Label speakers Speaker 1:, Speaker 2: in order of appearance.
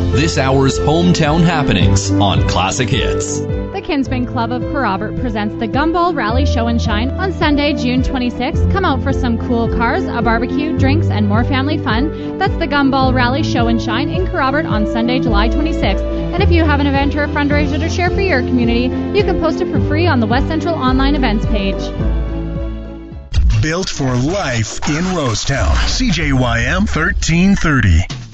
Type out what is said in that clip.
Speaker 1: this hour's hometown happenings on Classic Hits.
Speaker 2: The Kinsman Club of Kerrobert presents the Gumball Rally Show and Shine on Sunday, June 26th. Come out for some cool cars, a barbecue, drinks, and more family fun. That's the Gumball Rally Show and Shine in Kerrobert on Sunday, July 26th. And if you have an event or a fundraiser to share for your community, you can post it for free on the West Central online events page.
Speaker 3: Built for life in Rosetown. CJYM 1330.